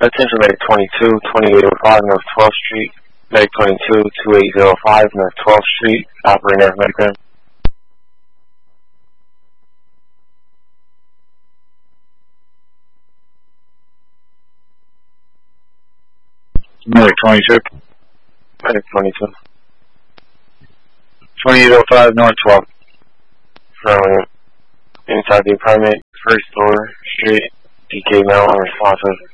Attention Medic 22, 2805 North 12th Street. Medic 22, 2805 North 12th Street. Operator of Medic Gun. Medic 22. Medic 22. 2805 North 12th. From inside the apartment, first floor, street, DK Male, unresponsive.